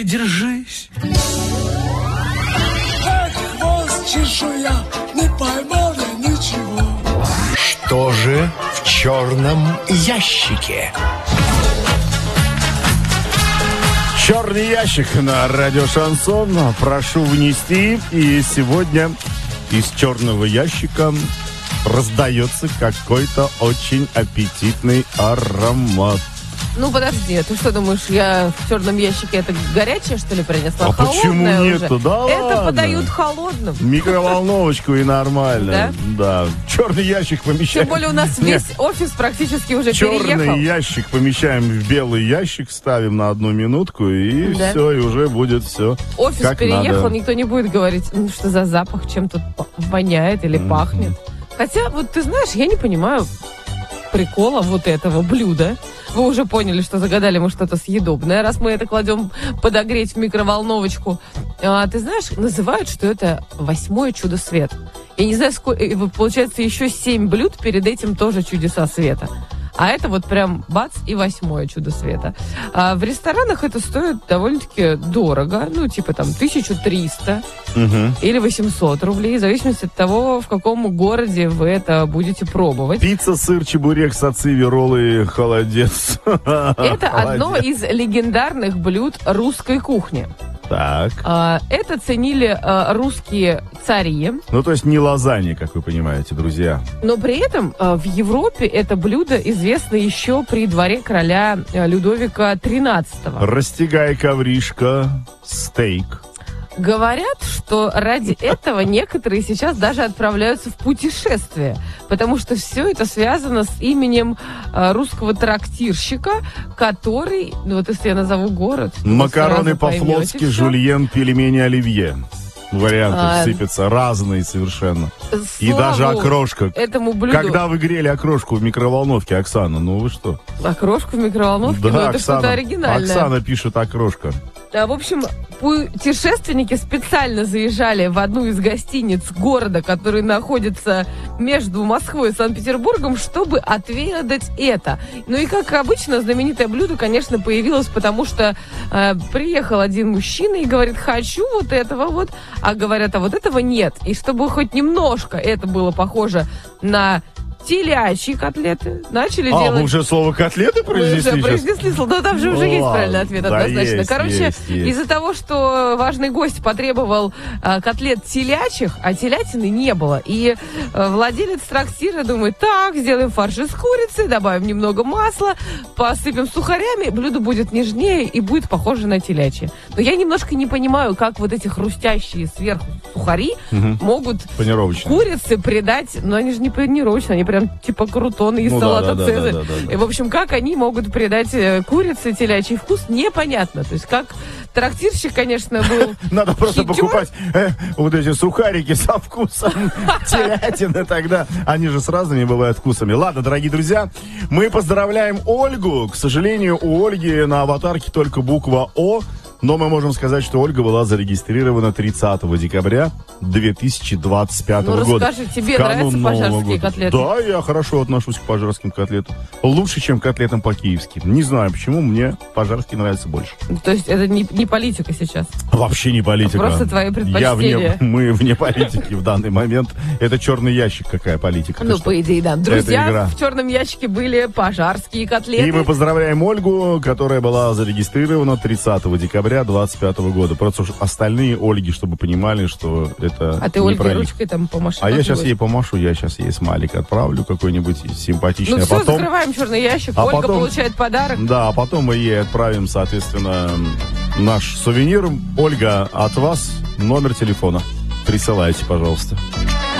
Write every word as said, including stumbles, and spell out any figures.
Держись. Эх, хвост чешуя, не поймал я ничего. Что же в черном ящике? Черный ящик на радио Шансон. Прошу внести. И сегодня из черного ящика раздается какой-то очень аппетитный аромат. Ну, подожди, ты что думаешь, я в черном ящике это горячее, что ли, принесла? А холодное почему нет? уже? Да это ладно. подают холодным. Микроволновочку и нормально. Да? Да. Черный ящик помещаем. Тем более у нас Нет. весь офис практически уже Черный переехал. ящик помещаем в белый ящик, ставим на одну минутку, и Да. все, и уже будет все Офис как переехал, надо. никто не будет говорить, ну, что за запах, чем тут п- воняет или пахнет. Хотя, вот ты знаешь, я не понимаю прикола вот этого блюда. Вы уже поняли, что загадали мы что-то съедобное, раз мы это кладем подогреть в микроволновочку. А, ты знаешь, называют, что это восьмое чудо света. Я не знаю, сколько, получается, еще семь блюд перед этим тоже чудеса света. А это вот прям бац и восьмое чудо света. А в ресторанах это стоит довольно-таки дорого. Ну, типа там тысяча триста Мгм. или восемьсот рублей, в зависимости от того, в каком городе вы это будете пробовать. Пицца, сыр, чебурек, сациви, роллы, холодец. Это одно Холодец. из легендарных блюд русской кухни. Так. А, Это ценили а, русские цари, Ну, то есть не лазанья, как вы понимаете, друзья. но при этом а, в Европе это блюдо известно еще при дворе короля а, Людовика тринадцатого. Растягай, ковришка, стейк. Говорят, что ради этого некоторые сейчас даже отправляются в путешествие, потому что все это связано с именем а, русского трактирщика, который, ну вот если я назову город, то вы Макароны сразу по-флотски, поймете всё. жульен, пельмени, оливье. Варианты А, сыпятся, разные совершенно. И Слава даже окрошка. этому блюду. Когда вы грели окрошку в микроволновке, Оксана, ну вы что? Окрошку в микроволновке, ну это что-то оригинальное. Оксана пишет окрошка. А, в общем, путешественники специально заезжали в одну из гостиниц города, который находится между Москвой и Санкт-Петербургом, чтобы отведать это. Ну и, как обычно, знаменитое блюдо, конечно, появилось, потому что э, приехал один мужчина и говорит, хочу вот этого вот, а говорят, а вот этого нет. И чтобы хоть немножко это было похоже на телячьи котлеты, начали А, делать... мы уже слово котлеты Мы произнесли уже сейчас? произнесли слово, но там же уже Ну есть ладно. правильный ответ, Да, однозначно. есть, Короче, есть, есть. из-за того, что важный гость потребовал а, котлет телячьих, а телятины не было. И а, владелец трактира думает, так, сделаем фарш из курицы, добавим немного масла, посыпем сухарями, блюдо будет нежнее и будет похоже на телячье. Но я немножко не понимаю, как вот эти хрустящие сверху сухари Мгм. могут Панировочно. курице придать, но они же не панировочные, они прям типа крутоны из Ну да, салата да, да, Цезарь. да, да, да. И, в общем, как они могут придать э, курице телячий вкус, непонятно. То есть, как трактирщик, конечно, был Надо просто хитер. покупать э, вот эти сухарики со вкусом телятины, тогда они же с разными бывают вкусами. Ладно, дорогие друзья, мы поздравляем Ольгу. К сожалению, у Ольги на аватарке только буква О, но мы можем сказать, что Ольга была зарегистрирована тридцатого декабря две тысячи двадцать пятого Ну, года. расскажи, тебе В канун нравятся Нового пожарские года. котлеты? Да, я хорошо отношусь к пожарским котлетам. Лучше, чем к котлетам по-киевски. Не знаю, почему, мне пожарские нравятся больше. То есть, это не, не политика сейчас. Вообще не политика. Просто твои Я предпочтения. вне, мы вне политики в данный момент. Это черный ящик, какая политика. Ты Ну, что? по идее, да. игра. Друзья, в черном ящике были пожарские котлеты. И мы поздравляем Ольгу, которая была зарегистрирована тридцатого декабря двадцать пятого года. Просто уж остальные Ольги, чтобы понимали, что это А ты не Ольге про них. ручкой там помаши. А я как сейчас будешь? ей помашу, я сейчас ей смайлик отправлю какой-нибудь симпатичный. Ну а все, потом, закрываем черный ящик. а Ольга потом- получает подарок. да, а потом мы ей отправим, соответственно, наш сувенир. Ольга, от вас номер телефона. Присылайте, пожалуйста.